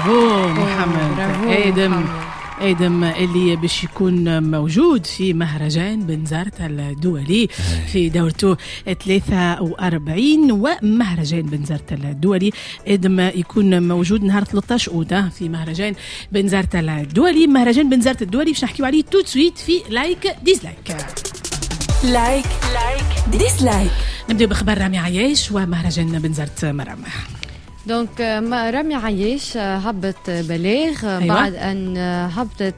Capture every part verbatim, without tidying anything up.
برافو محمد. آدم آدم اللي باش يكون موجود في مهرجان بنزرت الدولي في دورته ثلاثة وأربعين، ومهرجان بنزرت الدولي آدم يكون موجود نهار ثلاثة عشر أوت في مهرجان بنزرت الدولي. مهرجان بنزرت الدولي باش نحكيو عليه تو سويت في لايك ديسلايك. لايك لايك ديسلايك. نبدأ بخبر رامي عياش ومهرجان بنزرت مرام. دونك رامي عياش هبط بلاغ. أيوة. بعد أن هبطت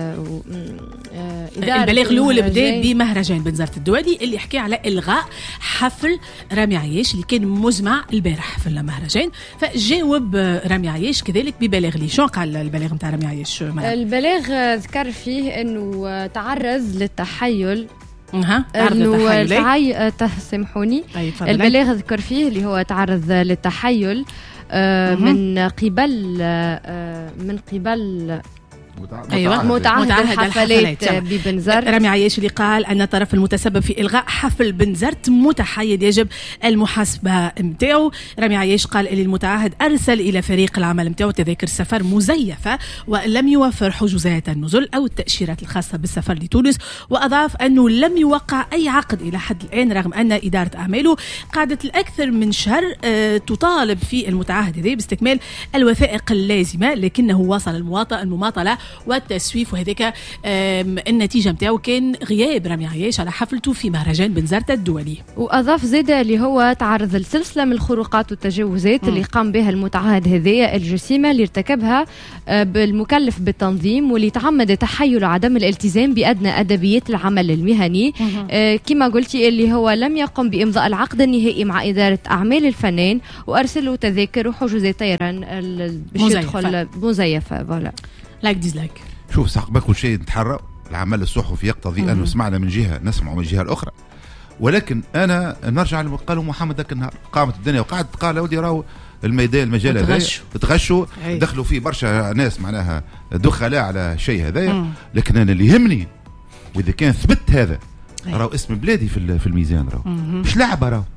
البلاغ الأول بدأ بمهرجان بنزرت الدولي اللي حكي على إلغاء حفل رامي عياش اللي كان مزمع البارح في المهرجان. فجاوب رامي عياش كذلك ببلاغ لي. شو قال البلاغ متاع رامي عياش؟ البلاغ ذكر فيه أنه تعرض للتحيل. اها انه تعي... سامحوني. البلاغ ذكر فيه اللي هو تعرض للتحيل آه من قبل آه من قبل أيوة. متعهد, متعهد الحفلات ببنزرت. رامي عياش اللي قال أن الطرف المتسبب في إلغاء حفل بنزرت متحيد يجب المحاسبة متاعه. رامي عياش قال أن المتعهد أرسل إلى فريق العمل متاعه تذاكر سفر مزيفة ولم يوفر حجوزات النزول أو التأشيرات الخاصة بالسفر لتونس، وأضاف أنه لم يوقع أي عقد إلى حد الآن رغم أن إدارة أعماله قعدت الأكثر من شهر أه تطالب في المتعهد هذا باستكمال الوثائق اللازمة، لكنه وصل المواطنة المماطلة والتسويف، وهذاك النتيجة متاعه كان غياب رامي عياش على حفلته في مهرجان بنزرت الدولي. وأضاف زيادة اللي هو تعرض لسلسلة من الخروقات والتجاوزات م. اللي قام بها المتعهد هذه الجسيمة اللي ارتكبها بالمكلف بالتنظيم واللي تعمد تحيل عدم الالتزام بأدنى أدبيات العمل المهني. آه كما قلتي اللي هو لم يقم بإمضاء العقد النهائي مع إدارة أعمال الفنان وأرسلوا تذاكر وحجوزات طيران باش يدخل مزيفة. فوالا لايك ديزلايك. شوف ساق كل شيء نتحرى. العمل الصحفي يقتضي أنه سمعنا من جهة نسمع من جهة الأخرى، ولكن أنا نرجع لما قالوا محمد ذاك النهار قامت الدنيا وقعدت قال يا ودي راهو الميدان المجال هذا تغشوا دخلوا فيه برشا ناس معناها دخلاء على شيء هذايا. لكن أنا اللي يهمني وإذا كان ثبت هذا راهو اسم بلادي في في الميزان راهو مش لعبة راهو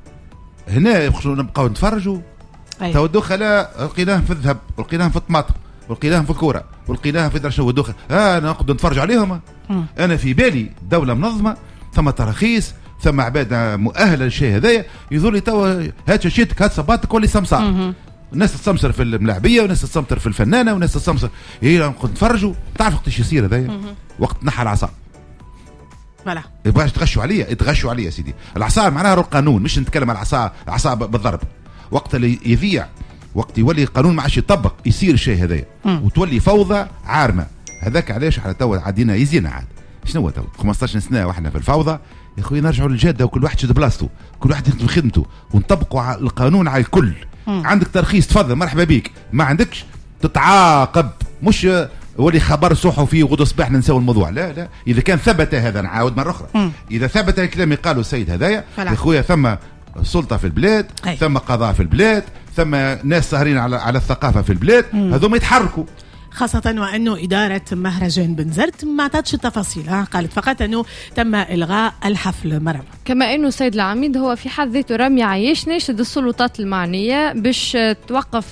هنا نبقاو نتفرجوا. تو الدخلاء لقيناهم في الذهب ولقيناهم في الطماطم ولقيناهم في الكوره ولقيناهم في درشة ودخل. آه انا نقعد نتفرج عليهم. مم. انا في بالي دوله منظمه ثم تراخيص ثم عباد مؤهله للشيء هذايا يظل تو هات شيتك هات صباتك ولي سمسار. الناس تسمسر في الملاعبيه وناس تسمسر في الفنانه وناس تسمسر هي نقعد نتفرجوا. تعرف وقت ايش يصير هذايا؟ وقت نحى العصا. فوالا يبغاش تغشوا عليا يتغشوا عليا سيدي. العصا معناها القانون مش نتكلم على العصا العصا بالضرب. وقت اللي يذيع وقت يولي القانون ما عادش يطبق يصير الشيء هذايا وتولي فوضى عارمه. هذاك علاش على تو عادينا يزينا عاد شنو تو خمسطاش سنه واحنا في الفوضى يا خويا. نرجعوا للجاده وكل واحد يشد بلاصته كل واحد يخدم خدمته ونطبقوا القانون على الكل. مم. عندك ترخيص تفضل مرحبا بيك، ما عندكش تتعاقب. مش ولي خبر صحفي وغدو صباح ننساو الموضوع. لا لا اذا كان ثبت هذا نعاود مره اخرى. مم. اذا ثبت الكلام اللي قالوا السيد هذايا يا خويا ثم سلطه في البلاد أي. ثم قضاء في البلاد ثم ناس سهرين على على الثقافه في البلاد هذوما يتحركوا. خاصة وأنه إدارة مهرجان بنزرت ما عطاتش التفاصيل. قالت فقط أنه تم إلغاء الحفل مرة. كما أنه السيد العميد هو في حد ذاته رامي عياش ناشد السلطات المعنية باش توقف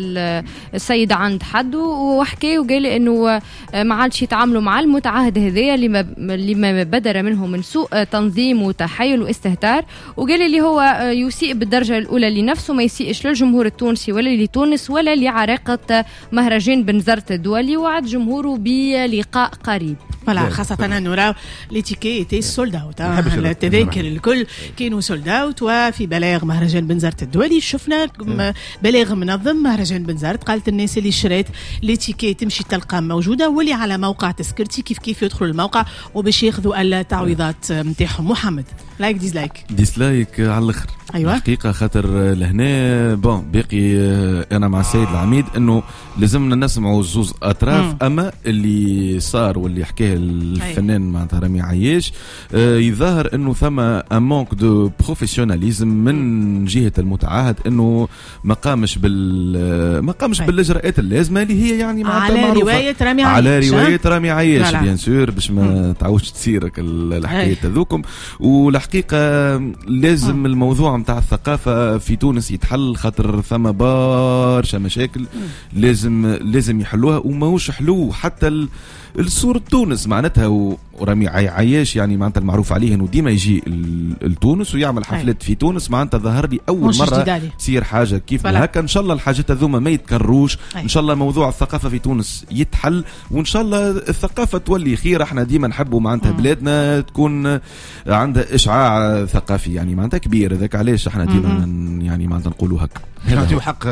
السيد عند حد وحكي وقال أنه ما عادش يتعاملوا مع المتعهد هذايا اللي ما بدر منه من سوء تنظيم وتحيل واستهتار، وقال اللي هو يسيء بالدرجة الأولى لنفسه ما يسيئش للجمهور التونسي ولا لتونس ولا لعراقة مهرجان بنزرت الدولي، وعد جمهوره بلقاء قريب. فلا خاصة أنه راو ليتيكي تي سولد اوت. التذاكر الكل كانوا سولد اوت. وفي بلاغ مهرجان بنزرت الدولي شفنا بلاغ منظم مهرجان بنزرت قالت الناس اللي شريت ليتيكي تمشي تلقى موجودة واللي على موقع تذكرتي كيف كيف يدخلوا الموقع وباش ياخذوا التعويضات نتاعهم. محمد لايك ديسلايك. ديسلايك على الاخر. ايوه حقيقه خاطر لهنا بون باقي انا مع السيد العميد انه لازمنا نسمعوا زوز اطراف. مم. اما اللي صار واللي حكاه الفنان معناتها رامي عياش آه يظهر انه ثم امونك دو بروفيسيوناليزم من جهه المتعهد انه ما قامش بال ما قامش بالاجراءات اللازمه اللي هي يعني معناتها على روايه رامي عياش. على روايه رامي عياش بيان سور باش ما تعاودش تصير الحكايه هذوكم. والحكايه الحقيقه لازم م. الموضوع نتاع الثقافه في تونس يتحل، خاطر ثم برشا مشاكل م. لازم لازم يحلوها، وماهوش حلو حتى الصورة تونس معناتها. ورامي عياش يعني معناتها المعروف عليه انه ديما يجي لتونس ويعمل حفلات في تونس، معناتها ظهر لي اول مره تصير حاجه كيف هكا. ان شاء الله الحاجات هذوما ما يتكروش، ان شاء الله موضوع الثقافه في تونس يتحل، وان شاء الله الثقافه تولي خير. احنا ديما نحبوا معناتها بلادنا تكون عندها اشعاع ثقافي يعني معناتها كبير، هذاك علاش احنا ديما يعني معناتها نقولوا هكا. نعطيو حق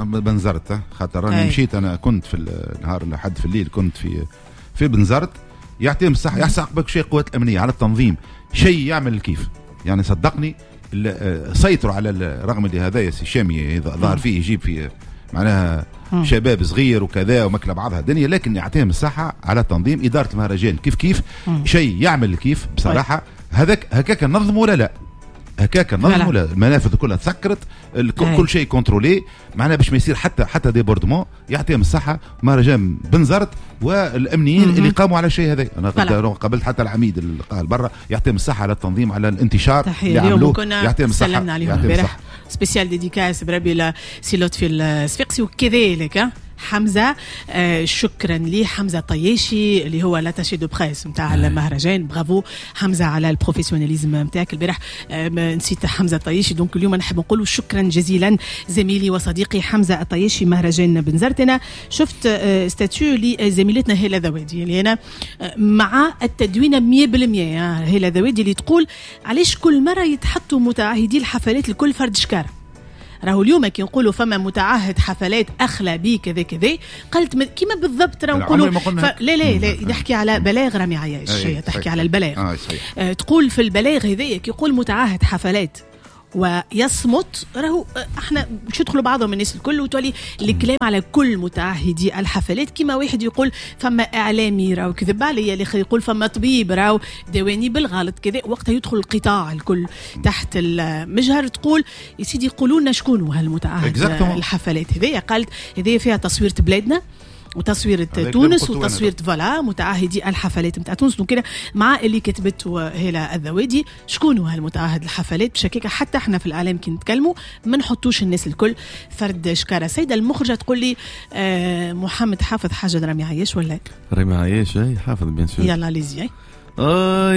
بنزرت، خاطر راني مشيت انا كنت في النهار لحد في الليل كنت في في بنزرت، يعطيهم الصحة يحسق بك شيء قوات الأمنية على التنظيم، شيء يعمل كيف يعني صدقني سيطروا على رغم اللي هذا يا سي شامي ظهر فيه يجيب فيه معناها شباب صغير وكذا ومكلة بعضها الدنيا، لكن يعطيهم الصحة على التنظيم إدارة المهرجان كيف كيف شيء يعمل كيف بصراحة. هذاك هكاك ننظم ولا لا؟ هكاك نظموا المنافذ كلها تسكرت، كل شيء كنترولي معناها باش ما يصير حتى حتى ديبوردمون. يعطيهم الصحه مهرجان بنزرت والامنيين م-م. اللي قاموا على الشيء هذا. انا قابلت حتى العميد اللي قال برا، يعطيهم الصحه على التنظيم على الانتشار اللي عملوه، يعطيهم الصحه. سلمنا عليهم امبارح سبيسيال ديديكاس بربي لسي لطفي الصفيقسي وكذلك حمزه آه شكرا لي حمزه طياشي اللي هو لاتاشي دو بريس نتاع المهرجان. برافو حمزه على البروفيسيوناليزم نتاعك البارح. آه نسيت حمزه طياشي، دونك اليوم نحب نقول شكرا جزيلا زميلي وصديقي حمزه الطياشي مهرجان بنزرت. انا شفت آه ستاتيو لزميلتنا هيلا ذوادي اللي انا آه مع التدوين مية بالمية. هيلا ذوادي اللي تقول علاش كل مره يتحطوا متعهدي الحفلات لكل فرد شكاره. راهو اليوم كي نقولوا فما متعهد حفلات اخلى بي كذا كذا، قلت كيما بالضبط راه نقولوا ف... لا لا لا نحكي على بلاغ رامي عياش، هي تحكي على البلاغ. آه آه تقول في البلاغ هذايا كي يقول متعهد حفلات ويصمت، راهو احنا باش يدخلوا بعضهم الناس الكل وتولي الكلام على كل متعهدي الحفلات. كما واحد يقول فما اعلامي راهو كذب عليا، الاخر يقول فما طبيب راهو دواني بالغلط كذا، وقتها يدخل القطاع الكل تحت المجهر. تقول يا سيدي يقولوا لنا شكون هالمتعهد الحفلات هذيا. قالت هذيا فيها تصوير بلادنا وتصوير تونس وتصوير فوالا متعهدي الحفلات نتاع تونس. دونك مع اللي كتبته هيلا الذوادي شكون هو المتعهد الحفلات بشكل حتى احنا في الاعلام كي نتكلموا ما نحطوش الناس الكل فرد شكاره. سيده المخرجه تقول لي آه محمد حافظ حاجه رامي عياش ولا رامي عياش؟ اي حافظ بيان سور. يلا ليزي. آه